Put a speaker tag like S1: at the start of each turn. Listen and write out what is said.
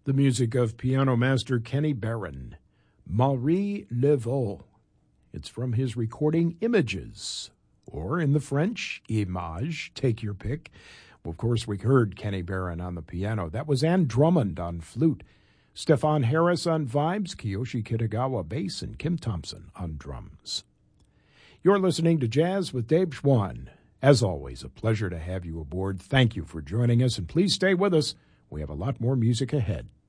S1: The music of piano master Kenny Barron, Marie Laveau. It's from his recording Images, or in the French, Images, take your pick. Well, of course, we heard Kenny Barron on the piano. That was Ann Drummond on flute, Stefan Harris on vibes, Kiyoshi Kitagawa bass, and Kim Thompson on drums. You're listening to Jazz with Dave Schwann. As always, a pleasure to have you aboard. Thank you for joining us, and please stay with us. We have a lot more music ahead.